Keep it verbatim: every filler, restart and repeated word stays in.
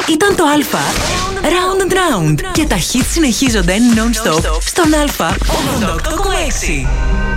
ήταν το Α Round and Round. Και τα hits συνεχίζονται non-stop στον Α ογδόντα οκτώ κόμμα έξι.